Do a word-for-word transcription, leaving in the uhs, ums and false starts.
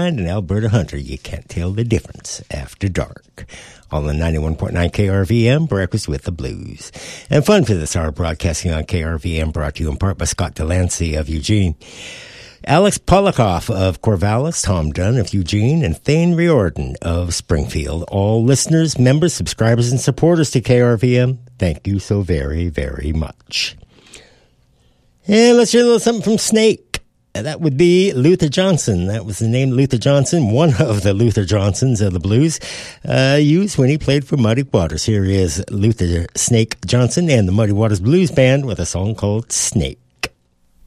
Mind and Alberta Hunter. You can't tell the difference after dark. On the ninety-one point nine K R V M, Breakfast with the Blues. And fun for this hour, broadcasting on K R V M, brought to you in part by Scott Delancey of Eugene, Alex Polikoff of Corvallis, Tom Dunn of Eugene, and Thane Riordan of Springfield. All listeners, members, subscribers, and supporters to K R V M, thank you so very, very much. And let's hear a little something from Snake. That would be Luther Johnson. That was the name Luther Johnson, one of the Luther Johnsons of the blues, uh, used when he played for Muddy Waters. Here is Luther Snake Johnson and the Muddy Waters Blues Band with a song called Snake.